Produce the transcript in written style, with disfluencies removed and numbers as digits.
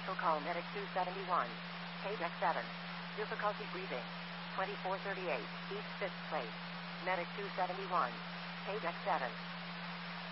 Commercial call Medic 271. Page X7. Difficulty breathing. 2438, East 5th Place. Medic 271. Page X7.